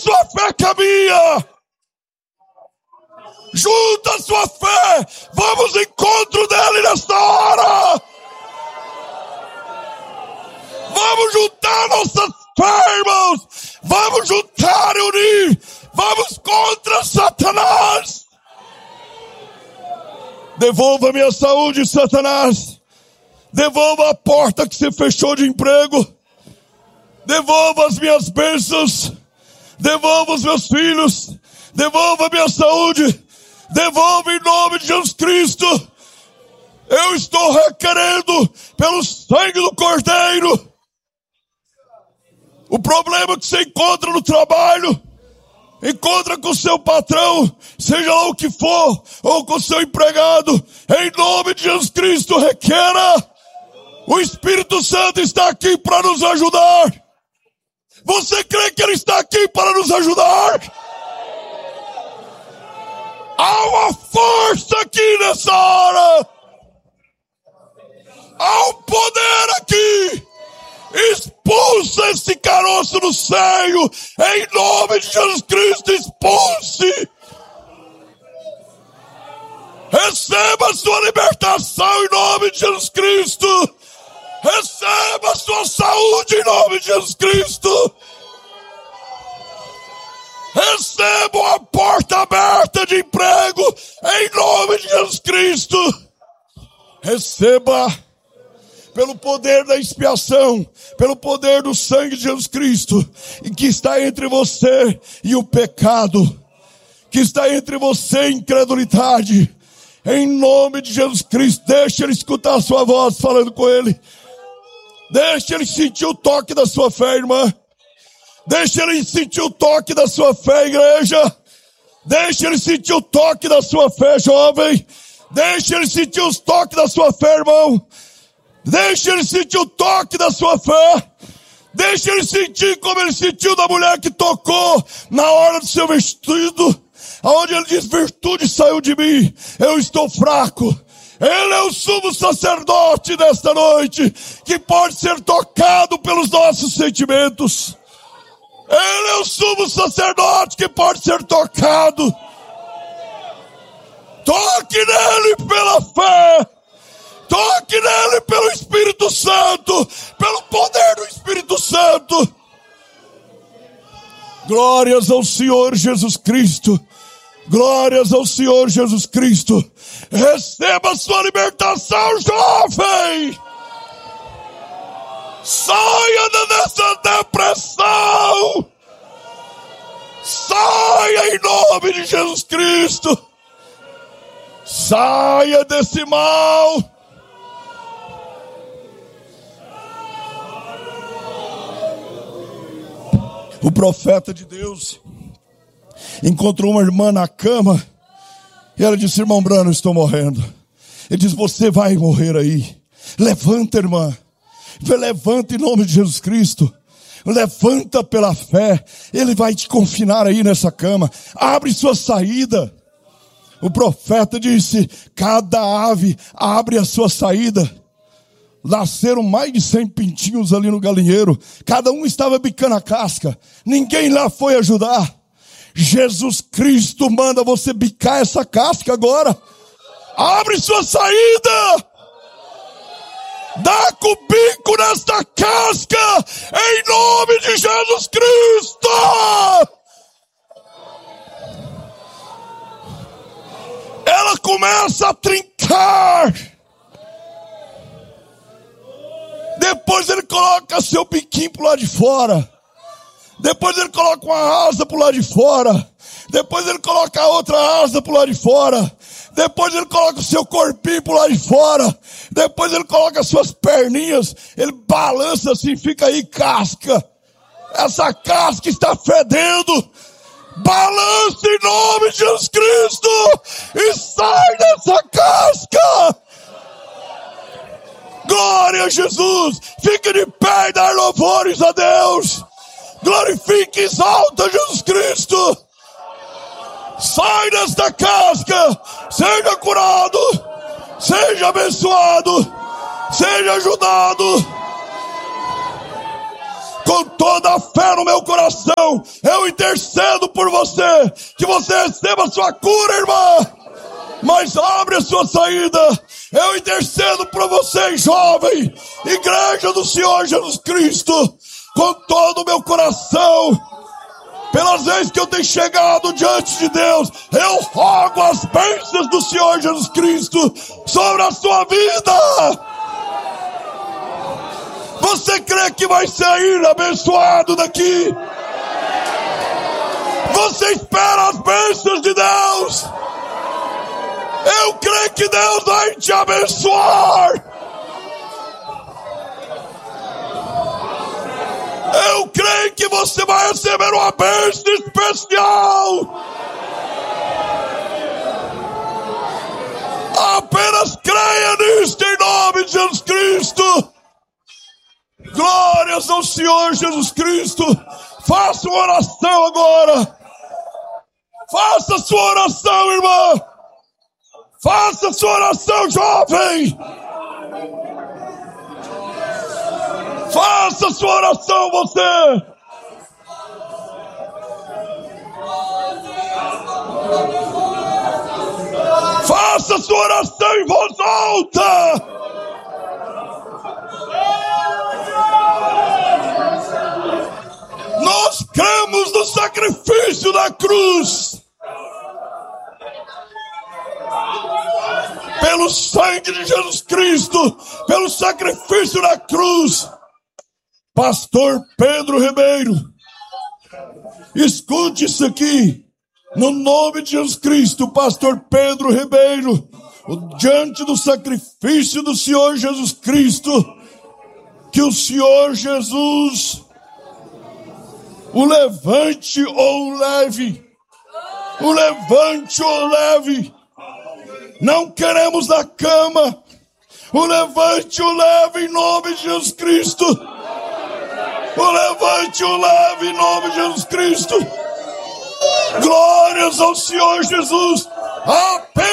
sua fé com a minha. Junta a sua fé. Vamos ao encontro dele nesta hora. Vamos juntar nossas fé, irmãos. Vamos juntar e unir. Vamos contra Satanás. Devolva a minha saúde, Satanás. Devolva a porta que você fechou de emprego. Devolva as minhas bênçãos. Devolva os meus filhos. Devolva a minha saúde. Devolva em nome de Jesus Cristo. Eu estou requerendo pelo sangue do Cordeiro. O problema que você encontra no trabalho, encontra com o seu patrão, seja lá o que for, ou com o seu empregado, em nome de Jesus Cristo, requeira. O Espírito Santo está aqui para nos ajudar. Você crê que Ele está aqui para nos ajudar? Há uma força aqui nessa hora. Há um poder aqui. Expulsa esse caroço do seio. Em nome de Jesus Cristo, expulse. Receba a sua libertação em nome de Jesus Cristo. Receba a sua saúde em nome de Jesus Cristo. Receba a porta aberta de emprego em nome de Jesus Cristo. Receba pelo poder da expiação, pelo poder do sangue de Jesus Cristo, e que está entre você e o pecado, que está entre você e a incredulidade. Em nome de Jesus Cristo, deixa Ele escutar a sua voz falando com Ele. Deixa Ele sentir o toque da sua fé, irmã. Deixa Ele sentir o toque da sua fé, igreja. Deixa Ele sentir o toque da sua fé, jovem. Deixa Ele sentir os toques da sua fé, irmão. Deixa Ele sentir o toque da sua fé. Deixa Ele sentir como Ele sentiu da mulher que tocou na hora do seu vestido, aonde Ele diz: virtude saiu de mim, eu estou fraco. Ele é o sumo sacerdote desta noite, que pode ser tocado pelos nossos sentimentos. Ele é o sumo sacerdote que pode ser tocado. Toque nele pela fé. Toque nele pelo Espírito Santo, pelo poder do Espírito Santo. Glórias ao Senhor Jesus Cristo. Glórias ao Senhor Jesus Cristo. Receba a sua libertação, jovem. Saia dessa depressão. Saia em nome de Jesus Cristo. Saia desse mal. O profeta de Deus encontrou uma irmã na cama e ela disse: irmão Brano, eu estou morrendo. Ele diz: você vai morrer aí. Levanta, irmã. Levanta em nome de Jesus Cristo. Levanta pela fé. Ele vai te confinar aí nessa cama. Abre sua saída. O profeta disse: cada ave abre a sua saída. Nasceram mais de 100 pintinhos ali no galinheiro. Cada um estava bicando a casca. Ninguém lá foi ajudar. Jesus Cristo manda você bicar essa casca agora. Abre sua saída. Dá com o bico nesta casca. Em nome de Jesus Cristo. Ela começa a trincar. Depois ele coloca seu biquinho pro lado de fora. Depois ele coloca uma asa pro lado de fora. Depois ele coloca a outra asa pro lado de fora. Depois ele coloca o seu corpinho pro lado de fora. Depois ele coloca as suas perninhas. Ele balança assim, fica aí casca. Essa casca está fedendo. Balance em nome de Jesus Cristo. E sai dessa casca. Glória a Jesus. Fique de pé e dar louvores a Deus. Glorifique e exalta Jesus Cristo. Sai desta casca. Seja curado. Seja abençoado. Seja ajudado. com toda a fé no meu coração, eu intercedo por você, que você receba a sua cura, irmã. Mas abre a sua saída. Eu intercedo por você, jovem, igreja do Senhor Jesus Cristo, com todo o meu coração. Pelas vezes que eu tenho chegado diante de Deus, eu rogo as bênçãos do Senhor Jesus Cristo sobre a sua vida. Você crê que vai sair abençoado daqui? Você espera as bênçãos de Deus? Eu creio que Deus vai te abençoar. Eu creio que você vai receber uma bênção especial. Apenas creia nisto em nome de Jesus Cristo. Glórias ao Senhor Jesus Cristo. Faça uma oração agora. Faça a sua oração, irmã. Faça a sua oração, jovem. Faça a sua oração, você. Faça a sua oração em voz alta. Nós cremos no sacrifício da cruz. Pelo sangue de Jesus Cristo, pelo sacrifício da cruz. Pastor Pedro Ribeiro, escute isso aqui. No nome de Jesus Cristo, Pastor Pedro Ribeiro, diante do sacrifício do Senhor Jesus Cristo, que o Senhor Jesus o levante ou o leve. O levante ou o leve. Não queremos na cama. O levante ou o leve em nome de Jesus Cristo. O levante ou o leve em nome de Jesus Cristo. Glórias ao Senhor Jesus. Apenas